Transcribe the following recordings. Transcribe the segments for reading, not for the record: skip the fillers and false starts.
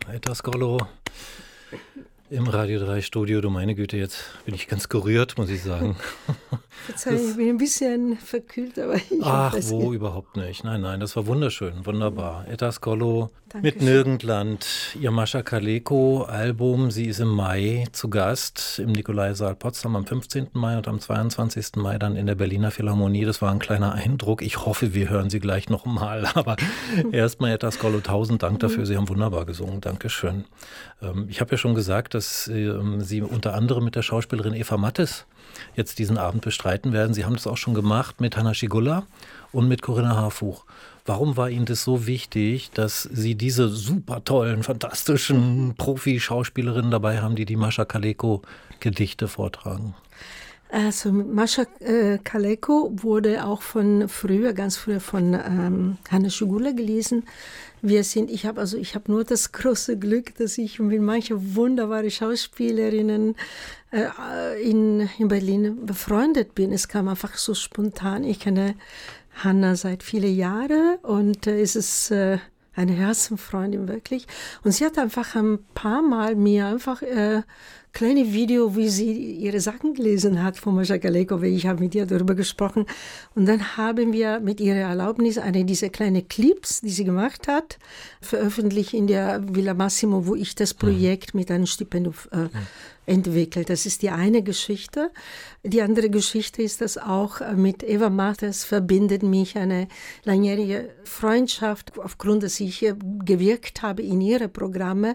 Etta Skollo im Radio 3 Studio. Du meine Güte, jetzt bin ich ganz gerührt, muss ich sagen. Verzeihung, ich bin ein bisschen verkühlt, aber ich Ach, wo, überhaupt nicht. Nein, das war wunderschön, wunderbar. Etta Skollo mit Dankeschön. Nirgendland, ihr Mascha Kaleko-Album. Sie ist im Mai zu Gast im Nikolaisaal Potsdam am 15. Mai und am 22. Mai dann in der Berliner Philharmonie. Das war ein kleiner Eindruck. Ich hoffe, wir hören sie gleich noch mal. Aber erstmal Etta Skollo, 1000 Dank dafür. Sie haben wunderbar gesungen. Dankeschön. Ich habe ja schon gesagt, dass Sie unter anderem mit der Schauspielerin Eva Mattes jetzt diesen Abend bestreiten werden. Sie haben das auch schon gemacht mit Hanna Schygulla und mit Corinna Harfuch. Warum war Ihnen das so wichtig, dass Sie diese super tollen, fantastischen Profi-Schauspielerinnen dabei haben, die Mascha Kaleko-Gedichte vortragen? Also Mascha Kaleko wurde auch ganz früher von Hanna Schygulla gelesen. Ich habe nur das große Glück, dass ich mit manchen wunderbaren Schauspielerinnen in Berlin befreundet bin. Es kam einfach so spontan. Ich kenne Hanna seit vielen Jahren und es ist eine Herzenfreundin wirklich. Und sie hat einfach ein paar Mal mir einfach kleine Video, wie sie ihre Sachen gelesen hat von Mascha Kaleko. Ich habe mit ihr darüber gesprochen. Und dann haben wir mit ihrer Erlaubnis eine dieser kleinen Clips, die sie gemacht hat, veröffentlicht in der Villa Massimo, wo ich das Projekt mit einem Stipendium entwickelt. Das ist die eine Geschichte. Die andere Geschichte ist, dass auch mit Eva Mattes verbindet mich eine langjährige Freundschaft, aufgrund, dass ich gewirkt habe in ihre Programme,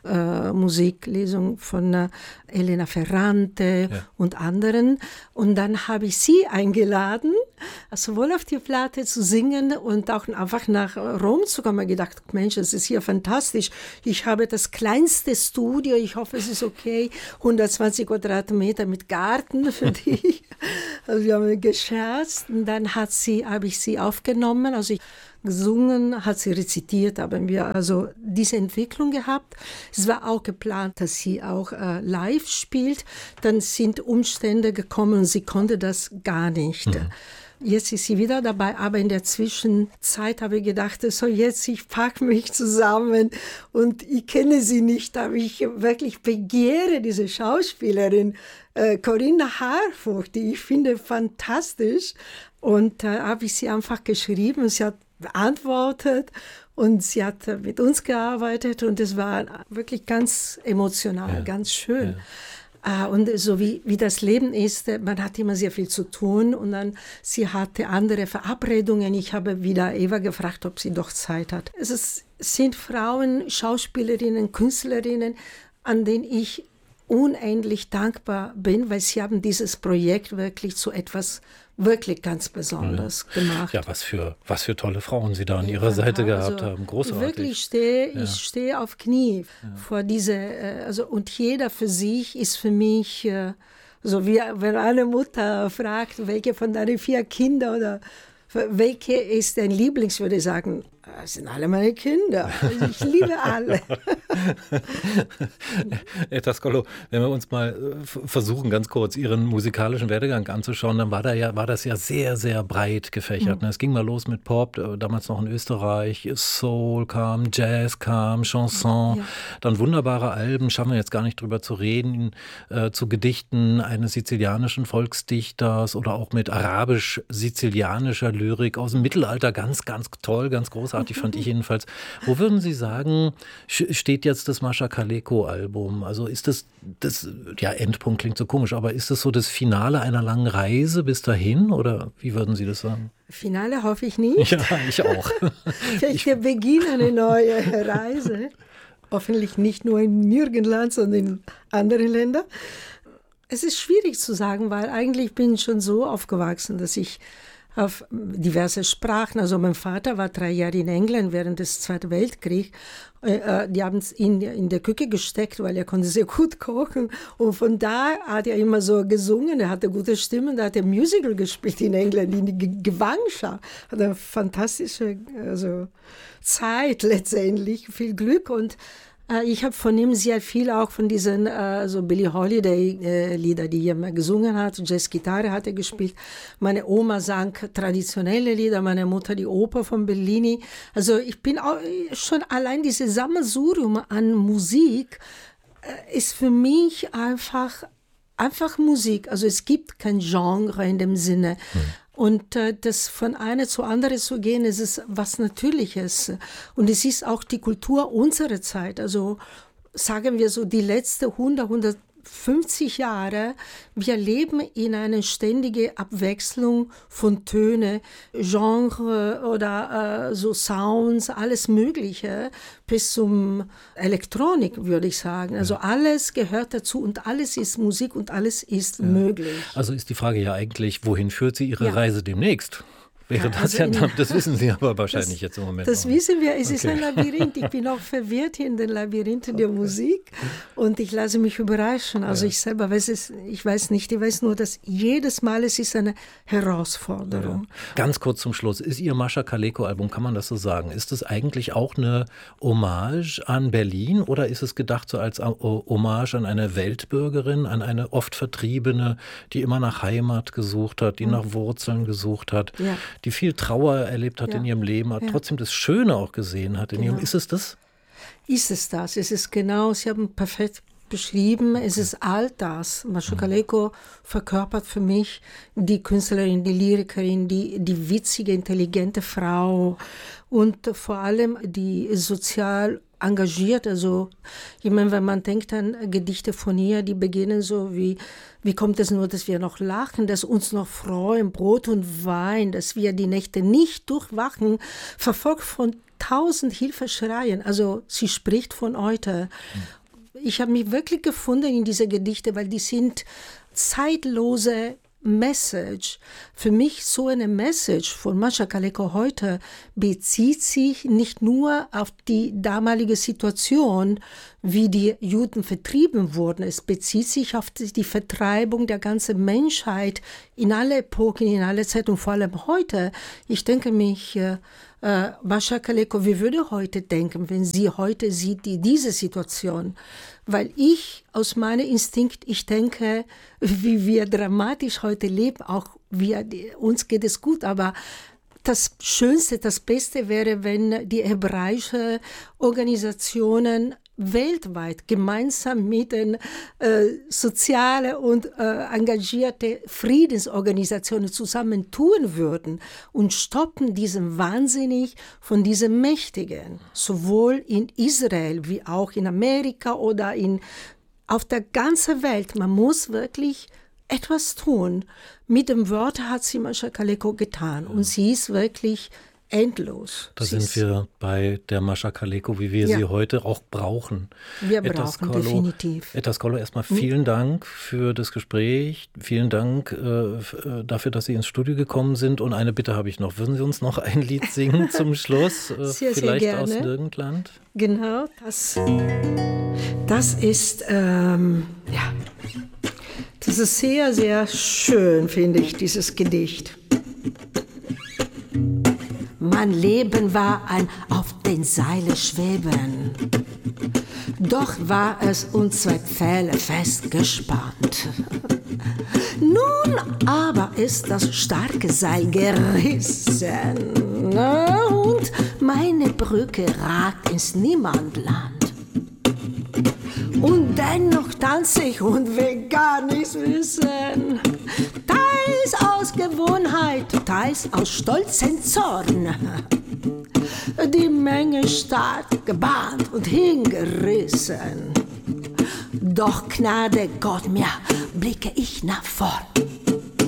Musiklesung von Elena Ferrante und anderen. Und dann habe ich sie eingeladen, sowohl auf die Platte zu singen und auch einfach nach Rom zu kommen. Ich gedacht, Mensch, das ist hier fantastisch. Ich habe das kleinste Studio, ich hoffe, es ist okay, 120 Quadratmeter mit Garten für dich. Also wir haben gescherzt und dann habe ich sie aufgenommen, also ich gesungen, hat sie rezitiert, haben wir also diese Entwicklung gehabt. Es war auch geplant, dass sie auch live spielt. Dann sind Umstände gekommen und sie konnte das gar nicht. Jetzt ist sie wieder dabei, aber in der Zwischenzeit habe ich gedacht, so jetzt, ich packe mich zusammen und ich kenne sie nicht, aber ich wirklich begehre diese Schauspielerin Corinna Harfuch, die ich finde fantastisch. Und da habe ich sie einfach geschrieben, sie hat beantwortet und sie hat mit uns gearbeitet und es war wirklich ganz emotional, ganz schön. Ja. Und so wie das Leben ist, man hat immer sehr viel zu tun und dann, sie hatte andere Verabredungen. Ich habe wieder Eva gefragt, ob sie doch Zeit hat. Sind Frauen, Schauspielerinnen, Künstlerinnen, an denen ich unendlich dankbar bin, weil sie haben dieses Projekt wirklich zu etwas wirklich ganz Besonderes gemacht. Ja, was für tolle Frauen Sie da an Ihrer Seite gehabt haben. Großartig. Wirklich ich stehe auf Knie vor und jeder für sich ist für mich, so wie wenn eine Mutter fragt, welche von deinen 4 Kindern oder welche ist dein Lieblings, würde ich sagen, das sind alle meine Kinder. Also ich liebe alle. Etta Skollo, wenn wir uns mal versuchen, ganz kurz Ihren musikalischen Werdegang anzuschauen, dann war das ja sehr, sehr breit gefächert. Es ging mal los mit Pop, damals noch in Österreich, Soul kam, Jazz kam, Chanson, dann wunderbare Alben, schaffen wir jetzt gar nicht drüber zu reden, zu Gedichten eines sizilianischen Volksdichters oder auch mit arabisch-sizilianischer Lyrik aus dem Mittelalter, ganz, ganz toll, ganz großartig. Fand ich jedenfalls. Wo würden Sie sagen, steht jetzt das Mascha Kaleko-Album? Also ist das, Endpunkt klingt so komisch, aber ist das so das Finale einer langen Reise bis dahin oder wie würden Sie das sagen? Finale hoffe ich nicht. Ja, ich auch. Vielleicht der Beginn einer neuen Reise. Hoffentlich nicht nur in Nirgendland, sondern in anderen Ländern. Es ist schwierig zu sagen, weil eigentlich bin ich schon so aufgewachsen, dass ich auf diverse Sprachen. Also mein Vater war 3 Jahre in England während des Zweiten Weltkriegs. Die haben es in der Küche gesteckt, weil er konnte sehr gut kochen. Und von da hat er immer so gesungen. Er hatte gute Stimme. Da hat er Musical gespielt in England, in die Gewandschau. Hat eine fantastische Zeit letztendlich. Viel Glück. Und Ich habe von ihm sehr viel auch von diesen so Billie Holiday Lieder, die er immer gesungen hat. Jazzgitarre hat er gespielt. Meine Oma sang traditionelle Lieder, meine Mutter die Oper von Bellini. Also ich bin auch schon allein dieses Sammelsurium an Musik ist für mich einfach Musik. Also es gibt kein Genre in dem Sinne. Und das von einer zu anderen zu gehen, es ist was Natürliches. Und es ist auch die Kultur unserer Zeit. Also sagen wir so die letzten 150 Jahre, wir leben in einer ständigen Abwechslung von Töne, Genre oder so Sounds, alles Mögliche, bis zum Elektronik, würde ich sagen. Also alles gehört dazu und alles ist Musik und alles ist möglich. Also ist die Frage ja eigentlich, wohin führt sie Ihre Reise demnächst? Wäre das also das wissen Sie aber wahrscheinlich jetzt im Moment. Das wissen wir, es ist ein Labyrinth. Ich bin auch verwirrt hier in den Labyrinthen der Musik und ich lasse mich überraschen. Also ich selber weiß es, ich weiß nicht, ich weiß nur, dass jedes Mal es ist eine Herausforderung. Ja. Ganz kurz zum Schluss, ist Ihr Mascha Kaleko-Album, kann man das so sagen, ist es eigentlich auch eine Hommage an Berlin oder ist es gedacht so als Hommage an eine Weltbürgerin, an eine oft Vertriebene, die immer nach Heimat gesucht hat, die nach Wurzeln gesucht hat? Ja. Die viel Trauer erlebt hat in ihrem Leben, aber trotzdem das Schöne auch gesehen hat in ihrem. Ist es das? Ist es das? Es ist genau, Sie haben perfekt beschrieben, es ist all das. Mascha Kaleko verkörpert für mich die Künstlerin, die Lyrikerin, die witzige, intelligente Frau und vor allem die sozial engagiert. Also, ich meine, wenn man denkt an Gedichte von ihr, die beginnen so wie kommt es nur, dass wir noch lachen, dass uns noch freuen, Brot und Wein, dass wir die Nächte nicht durchwachen, verfolgt von 1000 Hilfeschreien. Also, sie spricht von heute. Ich habe mich wirklich gefunden in diese Gedichte, weil die sind zeitlose Message. Für mich so eine Message von Mascha Kaleko heute bezieht sich nicht nur auf die damalige Situation, wie die Juden vertrieben wurden. Es bezieht sich auf die Vertreibung der ganzen Menschheit in alle Epochen, in alle Zeiten und vor allem heute. Ich denke mich, Mascha Kaleko, wie würde heute denken, wenn sie heute sieht diese Situation? Weil ich aus meinem Instinkt, ich denke, wie wir dramatisch heute leben, auch uns geht es gut, aber das Schönste, das Beste wäre, wenn die hebräischen Organisationen weltweit gemeinsam mit den sozialen und engagierten Friedensorganisationen zusammentun würden und stoppen diesen Wahnsinnig von diesen Mächtigen, sowohl in Israel wie auch in Amerika oder auf der ganzen Welt. Man muss wirklich etwas tun. Mit dem Wort hat sie Mascha Kaleko getan und sie ist wirklich endlos. Da sind wir bei der Mascha Kaleko, wie wir sie heute auch brauchen. Wir brauchen definitiv. Etta Skollo, erstmal vielen Dank für das Gespräch. Vielen Dank dafür, dass Sie ins Studio gekommen sind. Und eine Bitte habe ich noch. Würden Sie uns noch ein Lied singen zum Schluss? Sehr, vielleicht sehr gerne. Aus Nirgendland? Genau, das ist, das ist sehr, sehr schön, finde ich, dieses Gedicht. Mein Leben war ein auf den Seilen schweben, doch war es uns 2 Pfähle festgespannt. Nun aber ist das starke Seil gerissen und meine Brücke ragt ins Niemandland. Und dennoch tanze ich und will gar nichts wissen. Teils aus Gewohnheit, teils aus stolzem Zorn. Die Menge stark gebahnt und hingerissen. Doch Gnade Gott mir, blicke ich nach vorn.